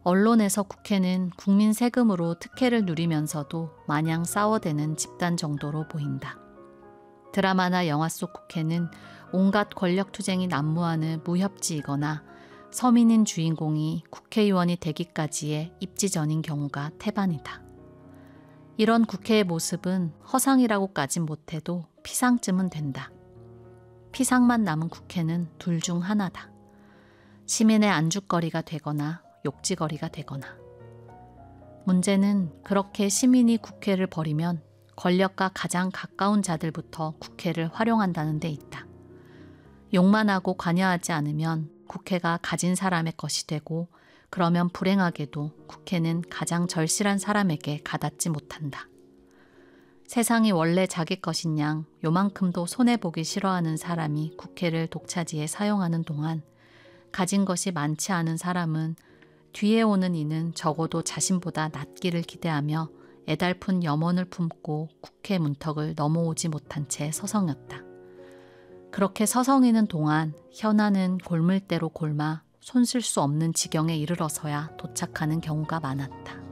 언론에서 국회는 국민 세금으로 특혜를 누리면서도 마냥 싸워대는 집단 정도로 보인다. 드라마나 영화 속 국회는 온갖 권력투쟁이 난무하는 무협지이거나 서민인 주인공이 국회의원이 되기까지의 입지전인 경우가 태반이다. 이런 국회의 모습은 허상이라고까진 못해도 피상쯤은 된다. 피상만 남은 국회는 둘 중 하나다. 시민의 안주거리가 되거나 욕지거리가 되거나. 문제는 그렇게 시민이 국회를 버리면 권력과 가장 가까운 자들부터 국회를 활용한다는 데 있다. 욕만 하고 관여하지 않으면 국회가 가진 사람의 것이 되고, 그러면 불행하게도 국회는 가장 절실한 사람에게 가닿지 못한다. 세상이 원래 자기 것인 양 요만큼도 손해보기 싫어하는 사람이 국회를 독차지해 사용하는 동안 가진 것이 많지 않은 사람은 뒤에 오는 이는 적어도 자신보다 낫기를 기대하며 애달픈 염원을 품고 국회 문턱을 넘어오지 못한 채 서성였다. 그렇게 서성이는 동안 현안은 골물대로 골마 손 쓸 수 없는 지경에 이르러서야 도착하는 경우가 많았다.